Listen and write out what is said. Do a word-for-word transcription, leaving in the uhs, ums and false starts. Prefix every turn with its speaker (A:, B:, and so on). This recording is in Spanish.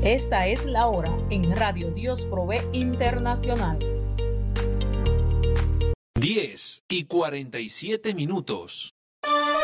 A: Esta es la hora en Radio Dios Provee Internacional.
B: diez y cuarenta y siete minutos.